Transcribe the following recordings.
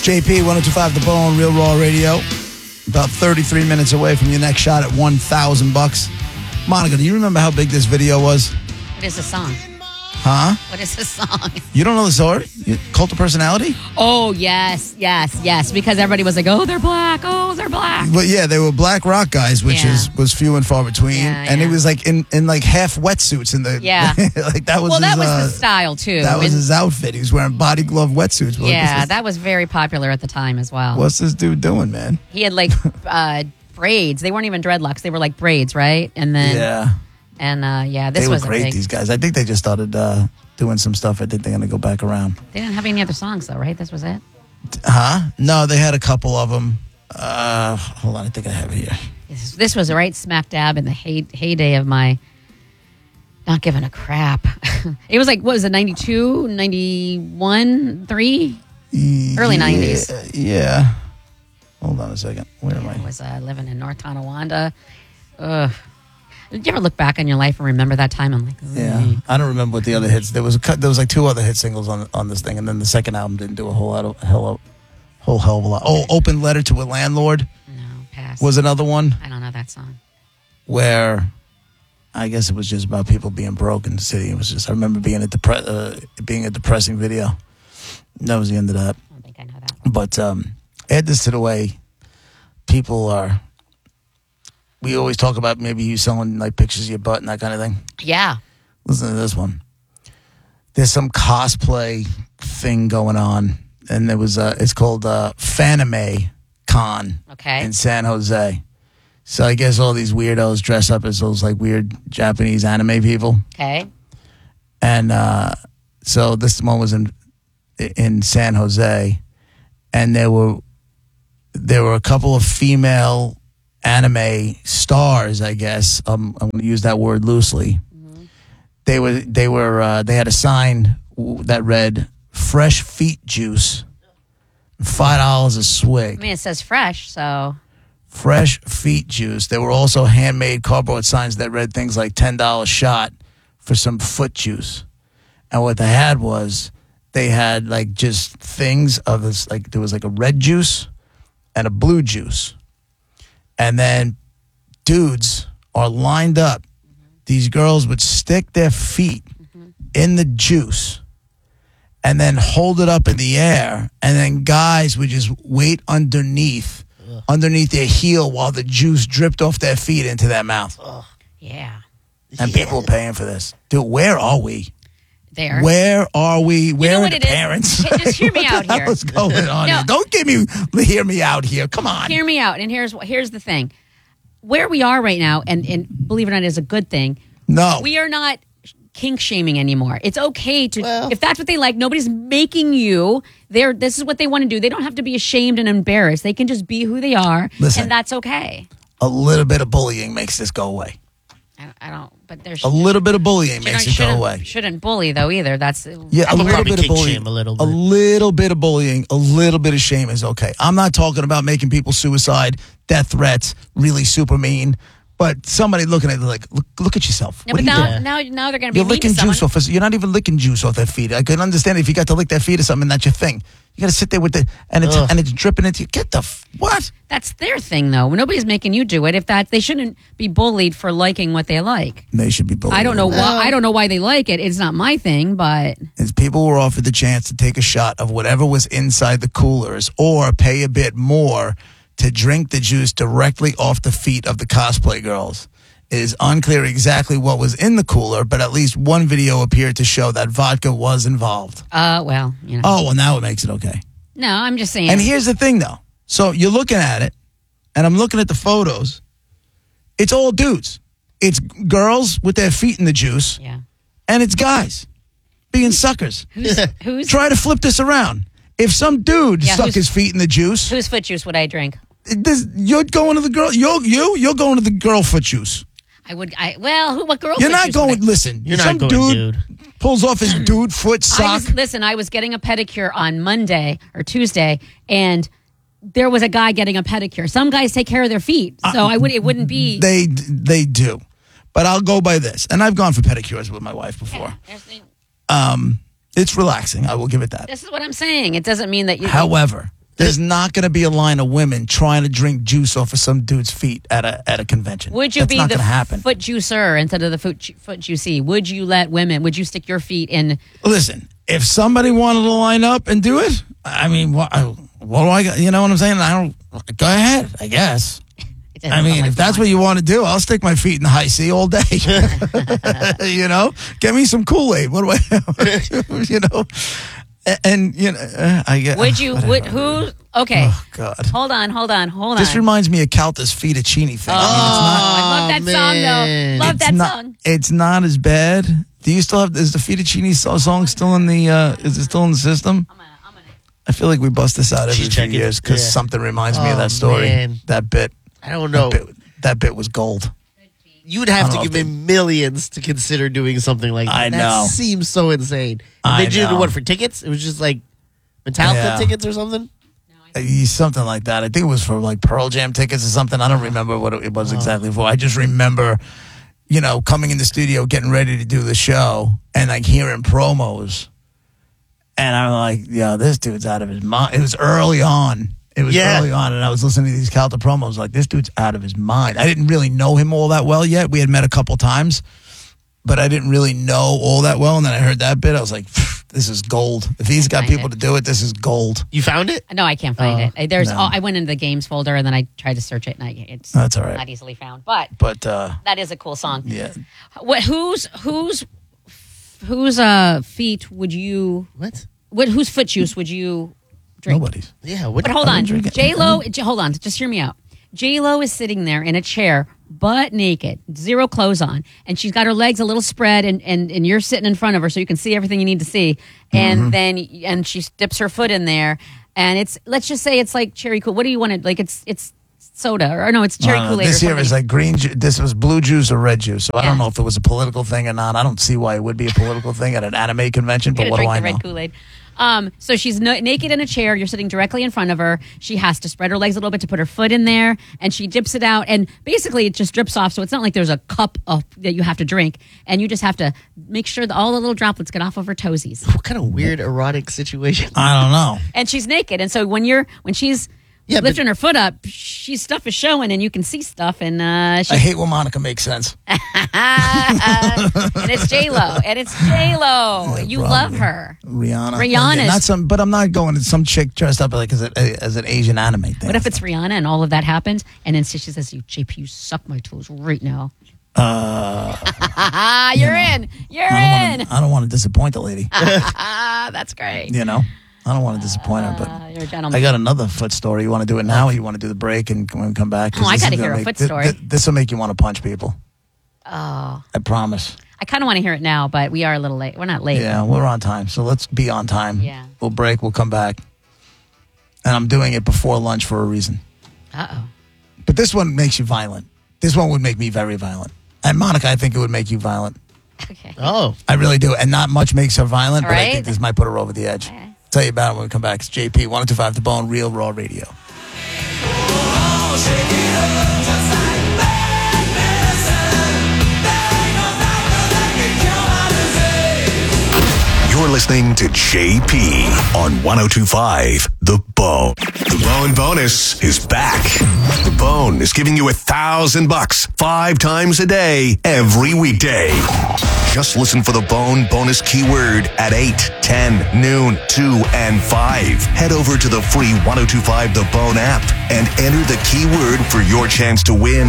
JP, 102.5 The Bone, Real Raw Radio. About 33 minutes away from your next shot at $1,000. Monica, do you remember how big this video was? What is the song? Huh? What is the song? You don't know the story? Cult of Personality? Oh, yes. Because everybody was like, oh, they're black. Oh, they're black. But yeah, they were black rock guys, which was few and far between. Yeah, and yeah. it was like in like half wetsuits in the like that was that was the style too. That was his outfit. He was wearing body glove wetsuits. Yeah, that was very popular at the time as well. What's this dude doing, man? He had like braids. They weren't even dreadlocks. They were like braids, right? And then this was great. These guys. I think they just started doing some stuff. I think they're gonna go back around. They didn't have any other songs though, right? This was it. Huh? No, they had a couple of them. Hold on, I think I have it here. This was right smack dab in the heyday of my not giving a crap. It was like, what was it, 92, 91, 3? Early 90s. Yeah. Hold on a second. Where am I? I was living in North Tonawanda. Ugh. Did you ever look back on your life and remember that time? I'm like, yeah. I don't remember what the other hits. There was like 2 other hit singles on this thing, and then the second album didn't do a whole hell of a lot. Oh, Open Letter to a Landlord. No, pass. Was another one. I don't know that song. Where I guess it was just about people being broke in the city. It was just, I remember being being a depressing video. That was the end of that. I don't think I know that. But add this to the way people are. We always talk about maybe you selling like pictures of your butt and that kind of thing. Yeah. Listen to this one. There's some cosplay thing going on, and there was it's called Fanime Con in San Jose. So I guess all these weirdos dress up as those like weird Japanese anime people. Okay. And so this one was in San Jose, and there were a couple of female anime stars, I guess. I'm going to use that word loosely. Mm-hmm. They had a sign that read "Fresh Feet Juice, $5 a swig." I mean, it says fresh, so. Fresh Feet Juice. There were also handmade cardboard signs that read things like $10 shot for some foot juice. And what they had they had like just things of this, like there was like a red juice and a blue juice. And then dudes are lined up. These girls would stick their feet in the juice and then hold it up in the air. And then guys would just wait underneath their heel while the juice dripped off their feet into their mouth. Yeah. And people are paying for this. Dude, where are we? There. Where are we? Where are the it parents? Hey, just hear me out here. What's going on here? Don't hear me out here. Come on. Hear me out. And here's the thing. Where we are right now, and believe it or not, is a good thing. No. We are not kink shaming anymore. It's okay to, if that's what they like, nobody's making you. This is what they want to do. They don't have to be ashamed and embarrassed. They can just be who they are, and that's okay. A little bit of bullying makes this go away. I don't, but there's a little bit of bullying makes it go away. Shouldn't bully though either. That's a little bit of bullying. A little bit of bullying, a little bit of shame is okay. I'm not talking about making people suicide, death threats, really super mean. But somebody looking at it like, look at yourself. No, but now they're going to be. You're licking juice off. You're not even licking juice off their feet. I can understand if you got to lick their feet or something. That's your thing. You got to sit there with and it's dripping into you. Get the what? That's their thing, though. Nobody's making you do it. If they shouldn't be bullied for liking what they like. They should be bullied. I don't know why. I don't know why they like it. It's not my thing, but as people were offered the chance to take a shot of whatever was inside the coolers or pay a bit more to drink the juice directly off the feet of the cosplay girls. It is unclear exactly what was in the cooler, but at least one video appeared to show that vodka was involved. Well, you know. Oh, well, now it makes it okay. No, I'm just saying. And here's the thing, though. So you're looking at it, and I'm looking at the photos. It's all dudes. It's girls with their feet in the juice. Yeah. And it's guys being suckers. Who's Try to flip this around. If some dude stuck his feet in the juice. Whose foot juice would I drink? You're going to the girl. You're going to the girl foot juice. I would. What girl? You're not going. Listen, you're some not going, dude. Pulls off his dude foot sock. I was getting a pedicure on Monday or Tuesday, and there was a guy getting a pedicure. Some guys take care of their feet, so it wouldn't be. They do, but I'll go by this, and I've gone for pedicures with my wife before. Yeah, it's relaxing. I will give it that. This is what I'm saying. It doesn't mean that you. However, There's not going to be a line of women trying to drink juice off of some dude's feet at a convention. Would you That's be not the gonna happen. foot juicer instead of the foot juicy? Would you let women? Would you stick your feet in? Listen, if somebody wanted to line up and do it, I mean, what do I got? You know what I'm saying? Go ahead, I guess. I mean, if that's what you want to do, I'll stick my feet in the high C all day. You know, get me some Kool-Aid. What do I, you know? And you know, I get. Would you? Who? Okay. Oh God. Hold on. This reminds me of Calta's fettuccine thing. I love that song though. Love that song. It's not as bad. Do you still have? Is the fettuccine song still in the? Is it still in the system? I'm gonna. I feel like we bust this out every few years because something reminds me of that story. Man. That bit. I don't know. That bit was gold. You'd have to give me millions to consider doing something like that. I know. That seems so insane. I Did you do know. what for tickets? It was just like Metallica tickets or something? Something like that. I think it was for like Pearl Jam tickets or something. I don't remember what it was exactly for. I just remember, you know, coming in the studio, getting ready to do the show, and like hearing promos. And I'm like, yeah, this dude's out of his mind. It was early on. Early on, and I was listening to these Calta promos. Like, this dude's out of his mind. I didn't really know him all that well yet. We had met a couple times, but I didn't really know all that well. And then I heard that bit. I was like, this is gold. If he's got people to do it, this is gold. You found it? No, I can't find it. I went into the games folder and then I tried to search it, and it's That's all right. not easily found. But that is a cool song. Yeah. Whose feet would you? What? Whose foot juice would you drink? Nobody's. Yeah. What? But hold on, drink it. J-Lo. Hold on, just hear me out. J-Lo is sitting there in a chair, butt naked, zero clothes on, and she's got her legs a little spread, and you're sitting in front of her so you can see everything you need to see. And then she dips her foot in there, and let's just say it's like cherry Kool. What do you want to like? It's soda or no? It's cherry Kool-Aid. This or year is like green. This was blue juice or red juice. So I don't know if it was a political thing or not. I don't see why it would be a political thing at an anime convention. But what do I know? Drink the red Kool-Aid. So she's naked in a chair. You're sitting directly in front of her. She has to spread her legs a little bit to put her foot in there, and she dips it out, and basically it just drips off. So it's not like there's a cup that you have to drink, and you just have to make sure that all the little droplets get off of her toesies. What kind of weird erotic situation? I don't know. And she's naked, and so when she's lifting her foot up, stuff is showing, and you can see stuff. And I hate when Monica makes sense. and it's J-Lo, You love her, Rihanna. Not some, but I'm not going to some chick dressed up like as an Asian anime thing. What if it's Rihanna and all of that happens, and then she says, "You JP, you suck my toes right now." You're in. I don't want to disappoint the lady. That's great. You know. I don't want to disappoint her, but you're a gentleman. I got another foot story. You want to do it now, or you want to do the break and come back? Oh, I got to hear a foot story. This will make you want to punch people. Oh, I promise. I kind of want to hear it now, but we are a little late. We're not late. Yeah, we're on time, so let's be on time. Yeah. We'll break. We'll come back, and I'm doing it before lunch for a reason. Uh-oh. But this one makes you violent. This one would make me very violent. And Monica, I think it would make you violent. Okay. Oh. I really do. And not much makes her violent, but I Right? think this might put her over the edge. Okay. Tell you about it when we come back. It's JP, 1025 The Bone, Real Raw Radio. You're listening to JP on 1025 The Bone. The Bone Bonus is back. The Bone is giving you $1,000 5 times a day, every weekday. Just listen for the Bone Bonus keyword at 8, 10, noon, 2, and 5. Head over to the free 1025 The Bone app and enter the keyword for your chance to win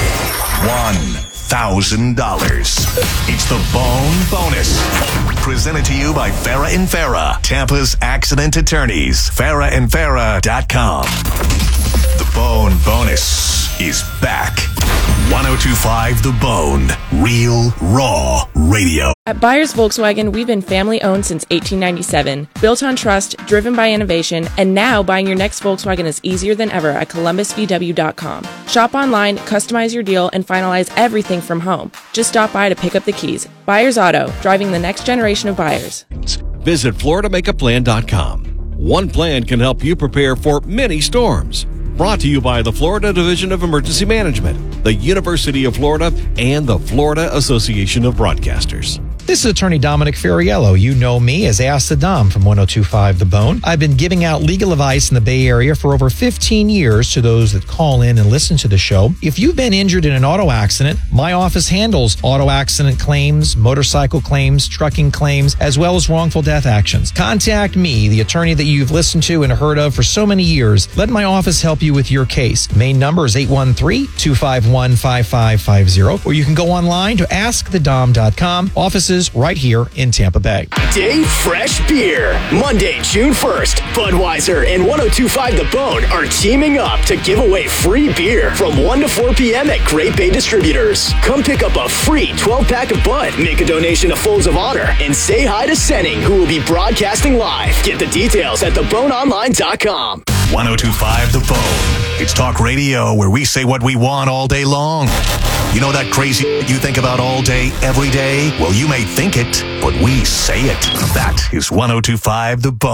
$1,000. It's the Bone Bonus. Presented to you by Farah and Farah, Tampa's accident attorneys. FarahandFarah.com. The Bone Bonus is back. 1025 The Bone, Real Raw Radio. At Byers Volkswagen, we've been family-owned since 1897, built on trust, driven by innovation, and now buying your next Volkswagen is easier than ever at ColumbusVW.com. Shop online, customize your deal, and finalize everything from home. Just stop by to pick up the keys. Byers Auto, driving the next generation of buyers. Visit FloridaMakeAPlan.com. One plan can help you prepare for many storms. Brought to you by the Florida Division of Emergency Management, the University of Florida, and the Florida Association of Broadcasters. This is attorney Dominic Ferriello. You know me as Ask the Dom from 102.5 The Bone. I've been giving out legal advice in the Bay Area for over 15 years to those that call in and listen to the show. If you've been injured in an auto accident, my office handles auto accident claims, motorcycle claims, trucking claims, as well as wrongful death actions. Contact me, the attorney that you've listened to and heard of for so many years. Let my office help you with your case. Main number is 813-251-5550, or you can go online to askthedom.com. Offices right here in Tampa Bay. Dave Fresh Beer. Monday, June 1st, Budweiser and 102.5 The Bone are teaming up to give away free beer from 1 to 4 p.m. at Great Bay Distributors. Come pick up a free 12-pack of Bud, make a donation to Folds of Honor, and say hi to Senning, who will be broadcasting live. Get the details at theboneonline.com. 102.5 The Bone. It's talk radio where we say what we want all day long. You know that crazy you think about all day, every day? Well, you may think it, but we say it. That is 102.5 The Bone.